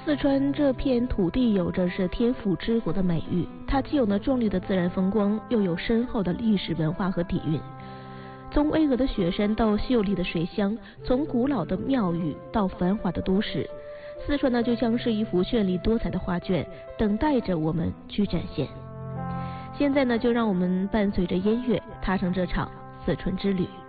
四川这片土地有着是天府之国的美誉，它既有呢壮丽的自然风光，又有深厚的历史文化和底蕴。从巍峨的雪山到秀丽的水乡，从古老的庙宇到繁华的都市，四川呢就像是一幅绚丽多彩的画卷，等待着我们去展现。现在呢，就让我们伴随着音乐踏上这场四川之旅。